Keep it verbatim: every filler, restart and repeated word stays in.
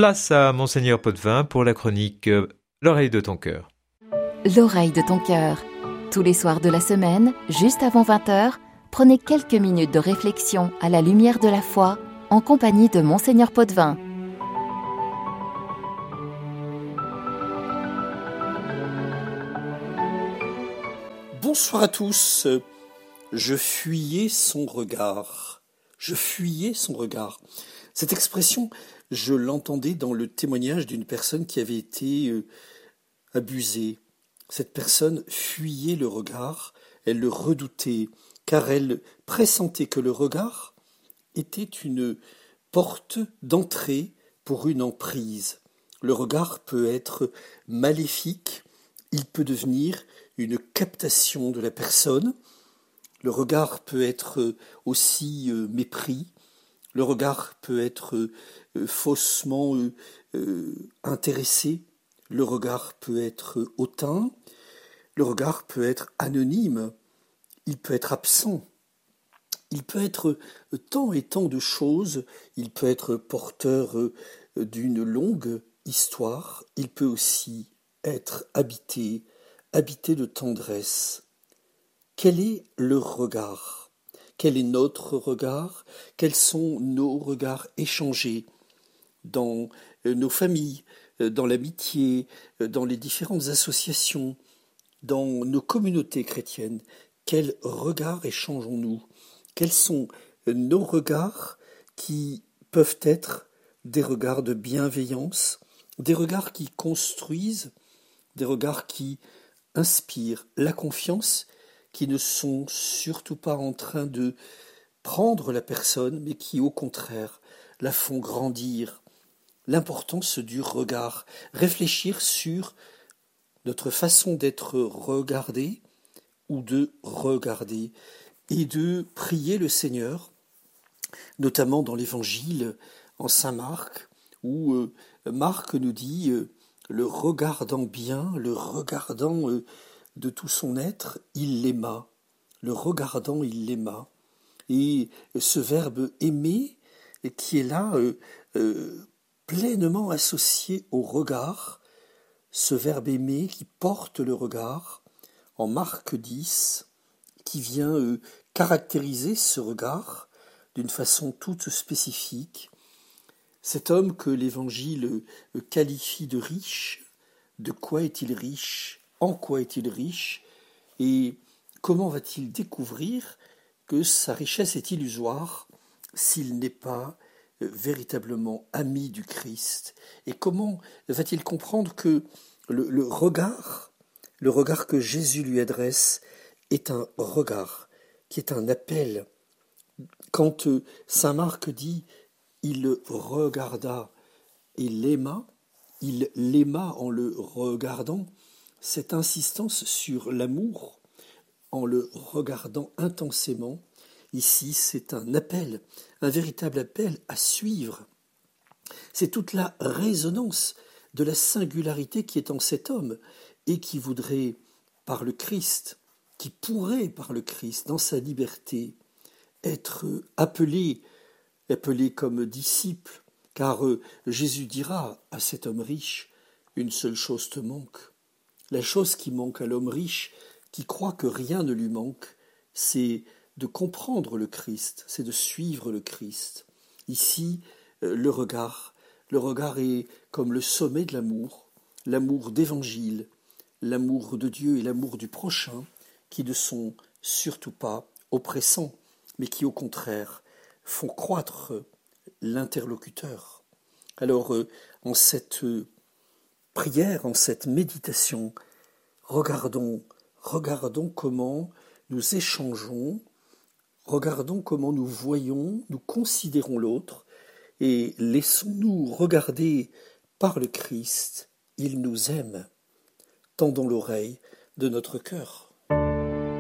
Place à Monseigneur Potvin pour la chronique euh, L'oreille de ton cœur. L'oreille de ton cœur. Tous les soirs de la semaine, juste avant vingt heures, prenez quelques minutes de réflexion à la lumière de la foi en compagnie de Monseigneur Potvin. Bonsoir à tous. Je fuyais son regard. Je fuyais son regard. Cette expression, je l'entendais dans le témoignage d'une personne qui avait été euh, abusée. Cette personne fuyait le regard, elle le redoutait, car elle pressentait que le regard était une porte d'entrée pour une emprise. Le regard peut être maléfique, il peut devenir une captation de la personne. Le regard peut être aussi euh, mépris. Le regard peut être euh, faussement euh, euh, intéressé. Le regard peut être hautain. Le regard peut être anonyme. Il peut être absent. Il peut être tant et tant de choses. Il peut être porteur euh, d'une longue histoire. Il peut aussi être habité, habité de tendresse. Quel est le regard ? Quel est notre regard ? Quels sont nos regards échangés dans nos familles, dans l'amitié, dans les différentes associations, dans nos communautés chrétiennes ? Quels regards échangeons-nous ? Quels sont nos regards qui peuvent être des regards de bienveillance, des regards qui construisent, des regards qui inspirent la confiance, qui ne sont surtout pas en train de prendre la personne, mais qui, au contraire, la font grandir. L'importance du regard, réfléchir sur notre façon d'être regardé ou de regarder, et de prier le Seigneur, notamment dans l'Évangile, en Saint Marc, où euh, Marc nous dit euh, le regardant bien, le regardant euh, de tout son être, il l'aima. Le regardant, il l'aima. Et ce verbe aimer, qui est là, euh, euh, pleinement associé au regard, ce verbe aimer qui porte le regard, en Marc dix, qui vient euh, caractériser ce regard d'une façon toute spécifique. Cet homme que l'Évangile euh, qualifie de riche, de quoi est-il riche ? En quoi est-il riche ? Et comment va-t-il découvrir que sa richesse est illusoire s'il n'est pas euh, véritablement ami du Christ ? Et comment va-t-il comprendre que le, le regard, le regard que Jésus lui adresse, est un regard qui est un appel. Quand euh, saint Marc dit « il le regarda et l'aima », il l'aima en le regardant, cette insistance sur l'amour, en le regardant intensément, ici c'est un appel, un véritable appel à suivre. C'est toute la résonance de la singularité qui est en cet homme et qui voudrait, par le Christ, qui pourrait, par le Christ, dans sa liberté, être appelé, appelé comme disciple, car Jésus dira à cet homme riche, une seule chose te manque. La chose qui manque à l'homme riche, qui croit que rien ne lui manque, c'est de comprendre le Christ, c'est de suivre le Christ. Ici, le regard, le regard est comme le sommet de l'amour, l'amour d'évangile, l'amour de Dieu et l'amour du prochain, qui ne sont surtout pas oppressants, mais qui au contraire font croître l'interlocuteur. Alors, en cette prière, en cette méditation, regardons, regardons comment nous échangeons, regardons comment nous voyons, nous considérons l'autre, et laissons-nous regarder par le Christ. Il nous aime. Tendons l'oreille de notre cœur.